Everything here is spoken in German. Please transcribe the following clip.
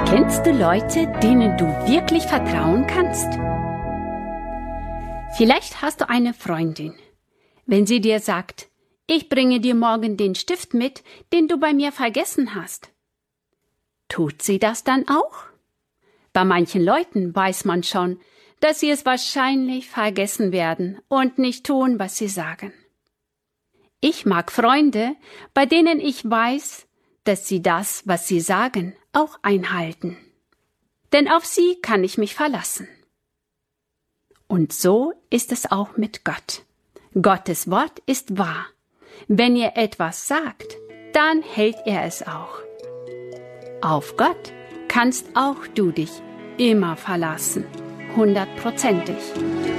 Kennst du Leute, denen du wirklich vertrauen kannst? Vielleicht hast du eine Freundin. Wenn sie dir sagt, ich bringe dir morgen den Stift mit, den du bei mir vergessen hast. Tut sie das dann auch? Bei manchen Leuten weiß man schon, dass sie es wahrscheinlich vergessen werden und nicht tun, was sie sagen. Ich mag Freunde, bei denen ich weiß, dass sie das, was sie sagen, auch einhalten. Denn auf sie kann ich mich verlassen. Und so ist es auch mit Gott. Gottes Wort ist wahr. Wenn er etwas sagt, dann hält er es auch. Auf Gott kannst auch du dich immer verlassen, 100%.